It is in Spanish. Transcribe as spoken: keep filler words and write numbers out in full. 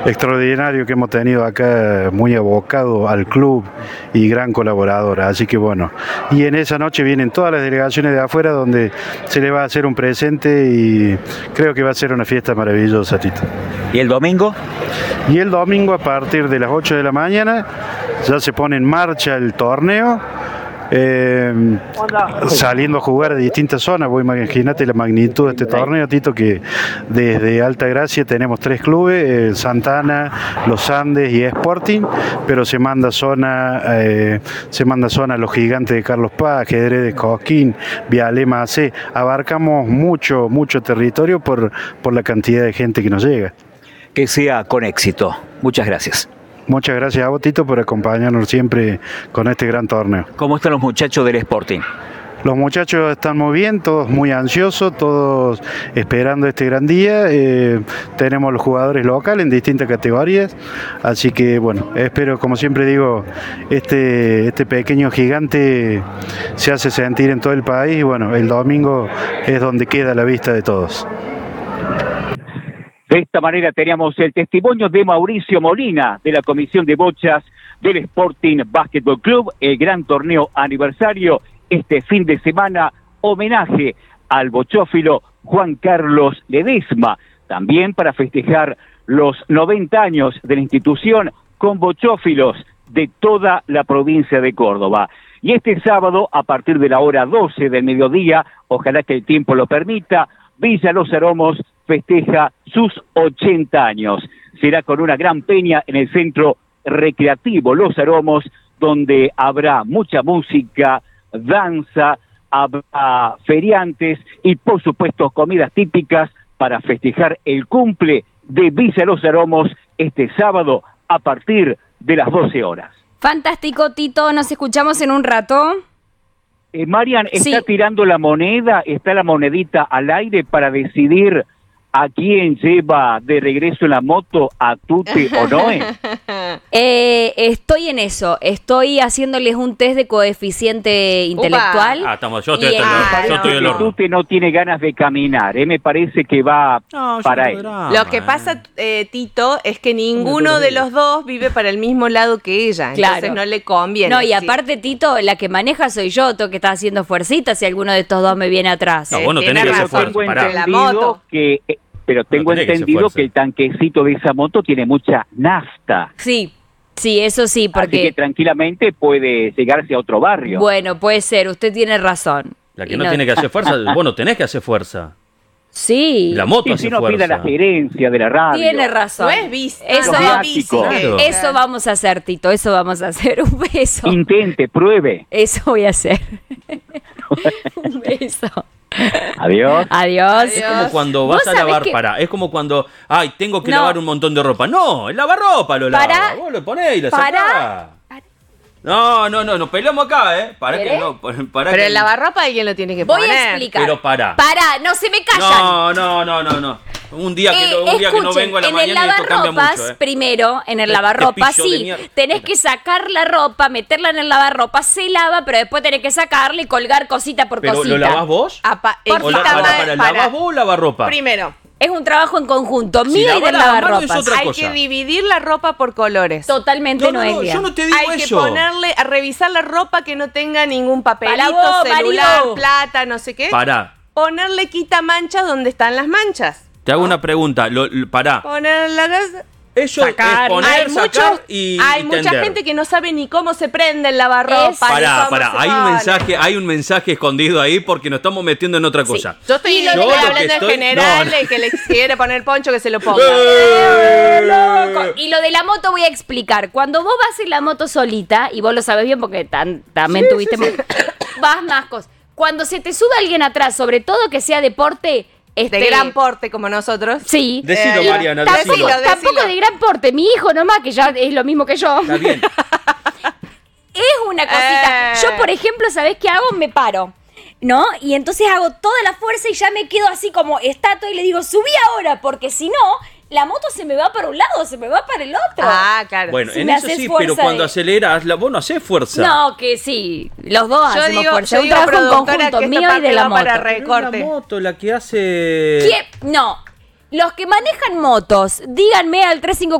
extraordinario que hemos tenido acá, muy abocado al club y gran colaborador, así que bueno, y en esa noche vienen todas las delegaciones de afuera donde se le va a hacer un presente y creo que va a ser una fiesta maravillosa, Tito. ¿Y el domingo? Y el domingo a partir de las ocho de la mañana ya se pone en marcha el torneo. Eh, saliendo a jugar de distintas zonas. Vos imagínate la magnitud de este torneo, Tito, que desde Altagracia tenemos tres clubes, eh, Santana, Los Andes y Sporting, pero se manda zona eh, se manda zona a los Gigantes de Carlos Paz, Ajedrez de Cosquín, Vialema A C. Abarcamos mucho, mucho territorio por, por la cantidad de gente que nos llega. Que sea con éxito. Muchas gracias. Muchas gracias a vos, Tito, por acompañarnos siempre con este gran torneo. ¿Cómo están los muchachos del Sporting? Los muchachos están muy bien, todos muy ansiosos, todos esperando este gran día. Eh, tenemos los jugadores locales en distintas categorías, así que bueno, espero, como siempre digo, este, este pequeño gigante se hace sentir en todo el país y bueno, el domingo es donde queda la vista de todos. De esta manera teníamos el testimonio de Mauricio Molina, de la Comisión de Bochas del Sporting Basketball Club, el gran torneo aniversario, este fin de semana, homenaje al bochófilo Juan Carlos Ledesma, también para festejar los noventa años de la institución con bochófilos de toda la provincia de Córdoba. Y este sábado, a partir de la hora doce del mediodía, ojalá que el tiempo lo permita, Villa Los Aromos festeja sus ochenta años. Será con una gran peña en el centro recreativo Los Aromos, donde habrá mucha música, danza, habrá feriantes y por supuesto comidas típicas para festejar el cumple de Villa Los Aromos este sábado a partir de las doce horas. Fantástico, Tito, nos escuchamos en un rato. Eh, Marian, está Sí. tirando la moneda, está la monedita al aire para decidir a quién lleva de regreso en la moto, a Tute o Noé. Eh, estoy en eso, estoy haciéndoles un test de coeficiente intelectual. Ah, estamos, yo estoy, Y, estoy- eh, yo estoy que del horno. Tute no tiene ganas de caminar, ¿eh? Me parece que va No, yo para no él. drama, Lo que eh. pasa, eh, Tito, es que No ninguno me de acuerdo. los dos vive para el mismo lado que ella. Claro. Entonces no le conviene. No, y sí. aparte, Tito, la que maneja soy yo, tengo que estar haciendo fuercita si alguno de estos dos me viene atrás. No, Eh, vos no tiene tenés que hacer razón. fuerza. Tengo Pará. La entendido moto. que, eh, pero tengo tenés que hacer entendido fuerza. que el tanquecito de esa moto tiene mucha nafta. Sí, sí, eso sí, Así que porque... tranquilamente puede llegarse a otro barrio. Bueno, puede ser, usted tiene razón. La que Y no, tiene que hacer fuerza, vos no tenés que hacer fuerza. Sí, La moto Y hace si no fuerza. pida la gerencia de la radio. tiene razón. No es bici. Eso, Los va- viáticos. Claro. eso vamos a hacer, Tito, eso vamos a hacer. Un beso. Intente, pruebe. Eso voy a hacer. Un beso. Adiós. Adiós. Adiós. Como cuando Vos vas a sabés lavar, que- pará, es como cuando, ay, tengo que No. lavar un montón de ropa. No, el lavarropa lo lava. Pará. Vos lo ponés y lo Pará. sacás. No, no, no, nos peleamos acá, ¿eh? Para que ¿Querés? no, para Pero que el lavarropa alguien lo tiene que Voy poner. a explicar. Pero pará. Pará, no se me callan. No, no, no, no, no. Un día que, Eh, no, un día que no escuchen, vengo a la en mañana el y esto cambia lavarropas, mucho, ¿eh? primero, en el Este lavarropas, pillo de sí, mierda. tenés que sacar la ropa, meterla en el lavarropas, se lava, pero después tenés que sacarla y colgar cosita por ¿Pero cosita. lo lavás vos? Apa- Por ¿O la, está favor. para, mal- para, para. ¿lavás vos o lavarropa? Primero, Es un trabajo en conjunto, Si mío y lavar del a mano es lavarropas. otra hay cosa. que dividir la ropa por colores. Totalmente No, no, no, Noelia. yo no te digo Hay que eso. ponerle, a revisar la ropa que no tenga ningún papelito, Para vos, celular, marido. plata, no sé qué. Pará, Ponerle quita manchas donde están las manchas. te hago una pregunta. Lo, lo- pará. Ponerle la gas- Eso Sacar. es poner, hay sacar muchos- y hay y mucha tender. gente que no sabe ni cómo se prende el lavarropa. Es- ni Pará, cómo pará, se hay un pone. mensaje, hay un mensaje escondido ahí porque nos estamos metiendo en otra cosa. Yo estoy Y lo yo de- estoy Yo lo hablando que en estoy- general, no, no. el que le quiere poner poncho que se lo ponga. ¡Eh, loco! Y lo de la moto voy a explicar. Cuando vos vas en la moto solita, y vos lo sabés bien porque tan- también tuviste... mo- vas más cosas. Cuando se te sube alguien atrás, sobre todo que sea deporte... Este, De gran porte como nosotros. Sí. Decilo, Eh, Mariana, Tampoco, decilo. decilo. tampoco de gran porte. Mi hijo nomás, que ya es lo mismo que yo. Está bien. Es una cosita. Eh. Yo, por ejemplo, ¿sabés qué hago? Me paro, ¿no? Y entonces hago toda la fuerza y ya me quedo así como estatua y le digo, subí ahora, porque si no, la moto se me va para un lado, se me va para el otro. Ah, claro. Bueno, Si en me eso haces sí, fuerza pero cuando de- aceleras, la- vos no haces fuerza. No, que sí, los dos yo hacemos digo, fuerza. yo Un digo trabajo en productora conjunto que esta mío y parte de la va moto. para Pero es recorte. la moto la que hace... ¿Qué? No. Los que manejan motos, díganme al tres cinco